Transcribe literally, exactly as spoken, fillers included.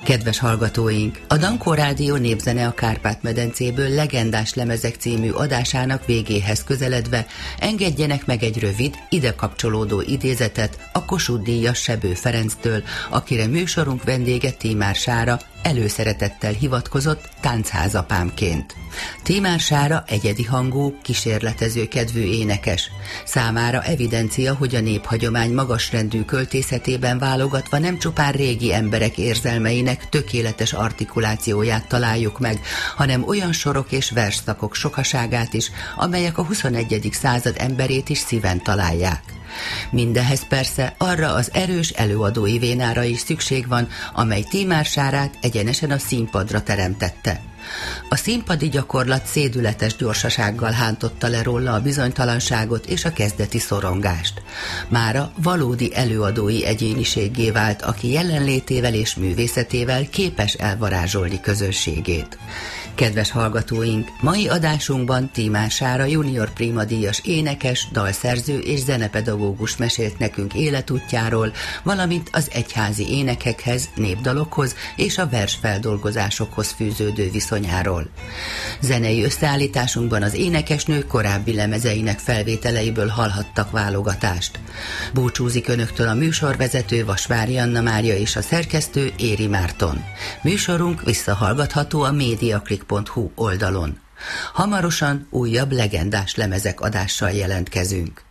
Kedves hallgatóink! A Dankó Rádió Népzene a Kárpát-medencéből legendás lemezek című adásának végéhez közeledve engedjenek meg egy rövid, ide kapcsolódó idézetet a Kossuth-díjas Sebő Ferenctől, akire műsorunk vendége Tímár Sára előszeretettel hivatkozott táncházapámként. Tímár Sára egyedi hangú, kísérletező kedvű énekes. Számára evidencia, hogy a néphagyomány magasrendű költészetében válogatva nem csupán régi emberek érzelmeinek tökéletes artikulációját találjuk meg, hanem olyan sorok és versszakok sokaságát is, amelyek a huszonegyedik század emberét is szíven találják. Mindehez persze arra az erős előadói vénára is szükség van, amely Tímár Sárát egyenesen a színpadra teremtette. A színpadi gyakorlat szédületes gyorsasággal hántotta le róla a bizonytalanságot és a kezdeti szorongást. Mára valódi előadói egyéniséggé vált, aki jelenlétével és művészetével képes elvarázsolni közönségét. Kedves hallgatóink, mai adásunkban Tímár Sára junior primadíjas énekes, dalszerző és zenepedagógus mesélt nekünk életútjáról, valamint az egyházi énekekhez, népdalokhoz és a versfeldolgozásokhoz fűződő viszonyáról. Zenei összeállításunkban az énekesnő korábbi lemezeinek felvételeiből hallhattak válogatást. Búcsúzik önöktől a műsorvezető Vasvári Anna Mária és a szerkesztő Éri Márton. Műsorunk visszahallgatható a mediaclick pont hu oldalon. Hamarosan újabb legendás lemezek adással jelentkezünk.